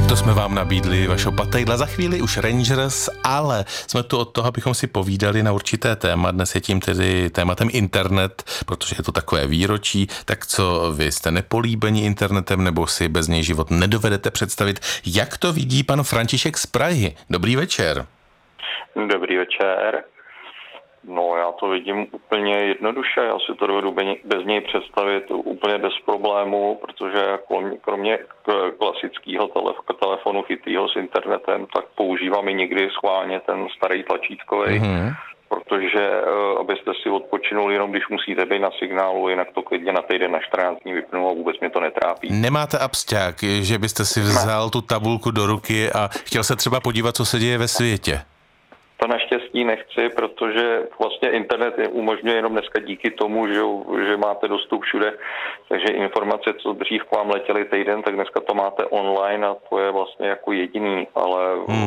To jsme vám nabídli Vašo Patejla, za chvíli už Rangers, ale jsme tu od toho, abychom si povídali na určité téma. Dnes je tím tedy tématem internet, protože je to takové výročí. Tak co, vy jste nepolíbeni internetem nebo si bez něj život nedovedete představit? Jak to vidí pan František z Prahy? Dobrý večer. Dobrý večer. No, já to vidím úplně jednoduše, já si to dovedu bez něj představit úplně bez problému, protože kromě klasického telefonu chytrýho s internetem, tak používám i někdy schválně ten starý tlačítkový, protože abyste si odpočinuli jenom když musíte být na signálu, jinak to klidně na týden, na 14 dní vypnu a vůbec mě to netrápí. Nemáte absťák, že byste si vzal tu tabulku do ruky a chtěl se třeba podívat, co se děje ve světě? To naštěstí nechci, protože vlastně internet umožňuje jenom dneska díky tomu, že máte dostup všude, takže informace, co dřív k vám letěly týden, tak dneska to máte online a to je vlastně jako jediný, ale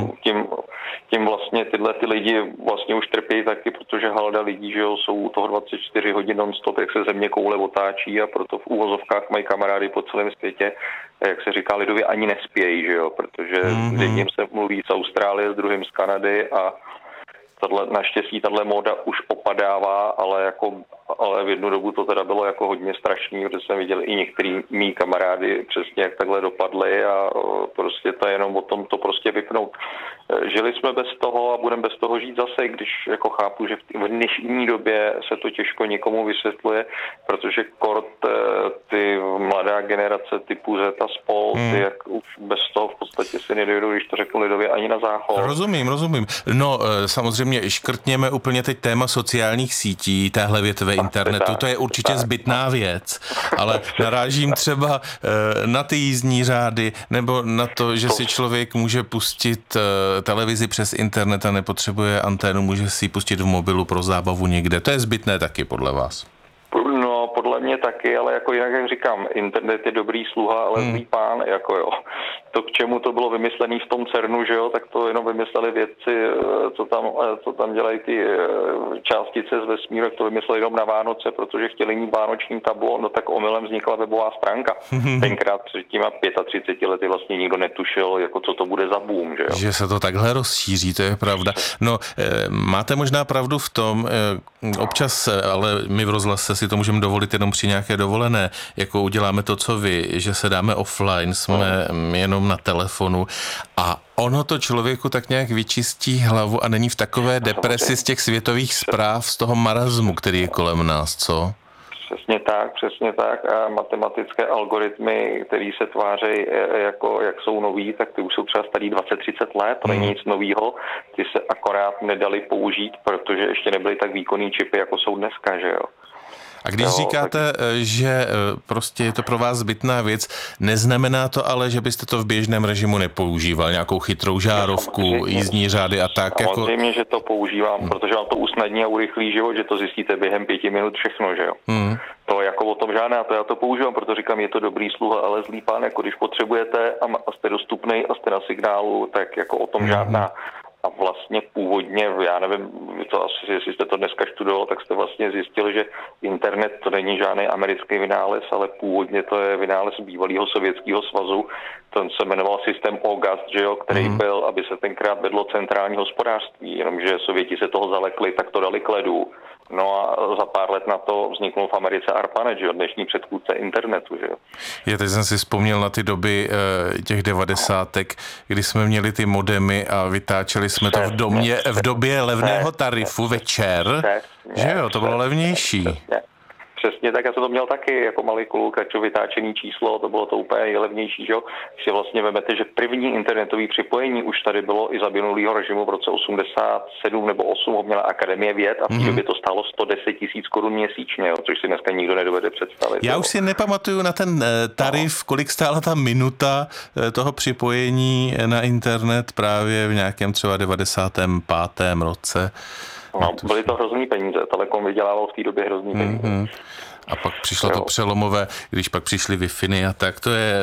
tím vlastně tyhle ty lidi vlastně už trpí taky, protože halda lidí, že jo, jsou u toho 24 hodin non-stop, jak se země koule otáčí a proto v úvozovkách mají kamarády po celém světě, jak se říká lidově, ani nespějí, že jo, protože s jedním se mluví z Austrálie, s druhým z Kanady a naštěstí tahle móda už opadává, ale v jednu dobu to teda bylo jako hodně strašný, protože jsem viděl i některý mý kamarády přesně jak takhle dopadly a prostě to je jenom o tom to prostě vypnout. Žili jsme bez toho a budeme bez toho žít zase, když jako chápu, že v dnešní době se to těžko někomu vysvětluje, protože ty mladá generace typu Z a spol, ty jak už bez toho v podstatě si nedojdou, když to řeknu lidově, ani na záchod. Rozumím. No samozřejmě škrtněme úplně teď téma sociálních sítí, téhle větve internetu, to je určitě zbytná věc, ale narážím třeba na ty jízdní řády, nebo na to, že si člověk může pustit televizi přes internet a nepotřebuje anténu, může si ji pustit v mobilu pro zábavu někde. To je zbytné taky podle vás? No, podle mě taky, ale jako jinak, jak říkám, internet je dobrý sluha, ale zlý pán, jako jo. To, k čemu to bylo vymyslené v tom CERNu, že jo, tak to jenom vymysleli vědci, co tam dělají ty částice z vesmíru, jak to vymysleli jenom na Vánoce, protože chtěli mít vánoční tablo, no tak omylem vznikla webová stránka. Tenkrát před těma 35 lety vlastně nikdo netušil, jako co to bude za boom, že jo. Že se to takhle rozšíří, to je pravda. No, máte možná pravdu v tom, občas, ale my v rozhlase si to můžeme dovolit jenom při nějaké dovolené, jako uděláme to, co vy, že se dáme offline, jsme jenom na telefonu a ono to člověku tak nějak vyčistí hlavu a není v takové depresi z těch světových zpráv, z toho marazmu, který je kolem nás, co? Přesně tak a matematické algoritmy, které se tváří jako jak jsou noví, tak ty už jsou třeba starý 20-30 let, to není nic novýho, ty se akorát nedali použít, protože ještě nebyly tak výkonný čipy, jako jsou dneska, že jo. A když říkáte, že prostě je to pro vás zbytná věc, neznamená to ale, že byste to v běžném režimu nepoužíval, nějakou chytrou žárovku, jízdní řády a tak? Samozřejmě, že to používám, protože vám to usnadní a urychlí život, že to zjistíte během 5 minut všechno, že jo. To jako o tom žádná, to já to používám, protože říkám, je to dobrý sluha, ale zlý pán, jako když potřebujete a jste dostupnej a jste na signálu, tak jako o tom žádná. A vlastně původně, já nevím, to asi, jestli jste to dneska studoval, tak jste vlastně zjistili, že internet to není žádný americký vynález, ale původně to je vynález bývalého Sovětského svazu. Ten se jmenoval systém OGAST, že jo, který byl, aby se tenkrát vedlo centrální hospodářství, jenomže Sověti se toho zalekli, tak to dali k ledu. No a za pár let na to vzniknul v Americe ARPANET, že jo, dnešní předchůdce internetu, že jo. Já teď jsem si vzpomněl na ty doby těch 90, kdy jsme měli ty modemy a vytáčeli jsme to v době levného tarifu večer, že jo, to bylo levnější. Přesně tak, já jsem to měl taky jako malý kluk, takže vytáčený číslo, to bylo to úplně nejlevnější, že jo. Když si vlastně vemete, že první internetové připojení už tady bylo i za minulýho režimu v roce 87 nebo 8 ho měla Akademie věd a v té době to stálo 110 000 korun měsíčně, jo, což si dneska nikdo nedovede představit. Já už si nepamatuju na ten tarif, kolik stála ta minuta toho připojení na internet právě v nějakém třeba 95. roce. No, byly to hrozný peníze, Telekom vydělával v té době hrozný peníze. A pak přišlo to přelomové, když pak přišly Wi-Fi a tak, to je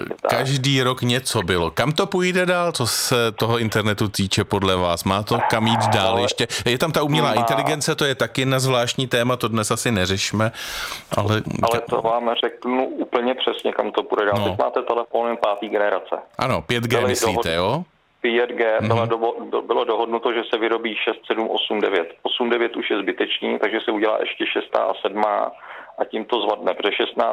každý rok něco bylo. Kam to půjde dál, co se toho internetu týče podle vás? Má to kam jít dál ještě? Je tam ta umělá inteligence, to je taky na zvláštní téma, to dnes asi neřešme. Ale to vám řeknu úplně přesně, kam to půjde dál. Teď máte telefony 5. generace. Ano, 5G myslíte, jo? 5G bylo dohodnuto, že se vyrobí 6, 7, 8, 9. 8, 9 už je zbytečný, takže se udělá ještě 6 a 7 a tím to zvadne, protože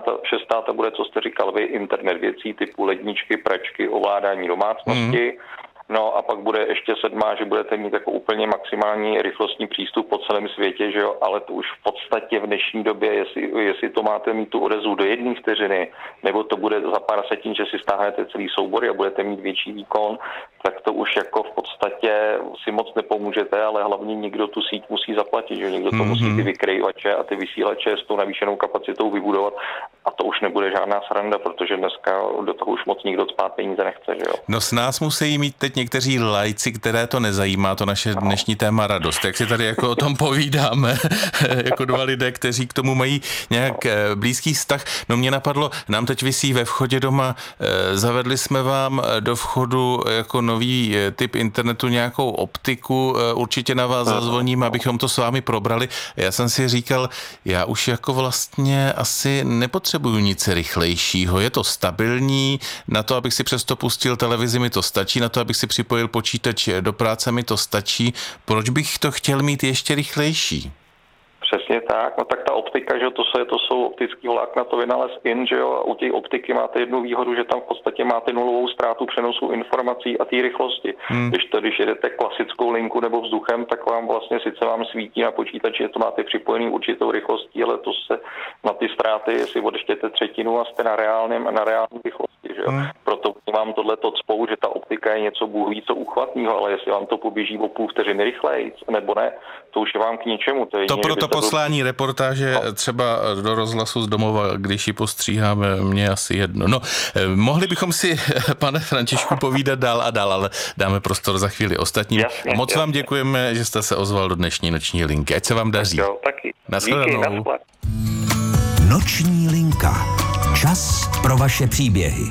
6 bude, co jste říkal vy, internet věcí typu ledničky, pračky, ovládání domácnosti. No a pak bude ještě 7, že budete mít jako úplně maximální rychlostní přístup po celém světě, že jo, ale to už v podstatě v dnešní době, jestli to máte mít tu odezvu do 1 vteřiny, nebo to bude za pár setin, že si stáhnete celý soubory a budete mít větší výkon, tak to už jako v podstatě si moc nepomůžete, ale hlavně někdo tu síť musí zaplatit, že někdo to musí ty vykrývače a ty vysílače s tou navýšenou kapacitou vybudovat a to už nebude žádná sranda, protože dneska do toho už moc nikdo cpát peníze nechce, že jo. No s nás musí mít teď někteří lajci, které to nezajímá, to naše dnešní téma radost. Jak si tady jako o tom povídáme, jako dva lidé, kteří k tomu mají nějak blízký vztah. No mě napadlo, nám teď visí ve vchodě doma, zavedli jsme vám do vchodu jako nový typ internetu nějakou optiku, určitě na vás zazvoním, abychom to s vámi probrali. Já jsem si říkal, já už jako vlastně asi nepotřebuju nic rychlejšího, je to stabilní, na to, abych si přesto pustil televizi, mi to stačí, na to, abych si připojil počítač do práce, mi to stačí. Proč bych to chtěl mít ještě rychlejší? Přesně tak, no tak ta optika, že to jsou optický vlákna, to vynález že jo, a u té optiky máte jednu výhodu, že tam v podstatě máte nulovou ztrátu přenosu informací a té rychlosti. Když jedete klasickou linku nebo vzduchem, tak vám vlastně sice vám svítí na počítači, že to máte připojený určitou rychlostí, ale to se na ty ztráty si odečtěte 1/3 a jste na reálné rychlosti, že jo. Proto vám tohleto cpou, že ta optika je něco bůh ví co uchvatného, ale jestli vám to poběží o půl vteřiny rychleji, nebo ne, to už je vám k ničemu. To proto poslání reportáže třeba do rozhlasu z domova, když ji postříháme, mě asi jedno. No, mohli bychom si, pane Františku, povídat dál a dál, ale dáme prostor za chvíli ostatním. Jasně, moc vám děkujeme, že jste se ozval do dnešní noční linky. Ať se vám daří. Jo, taky. Nashledanou. Noční linka. Čas pro vaše příběhy.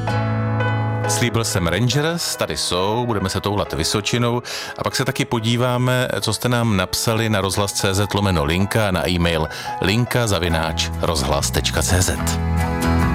Slíbil jsem Rangers, tady jsou, budeme se toulat Vysočinou a pak se taky podíváme, co jste nám napsali na rozhlas.cz/linka a na e-mail linka@rozhlas.cz.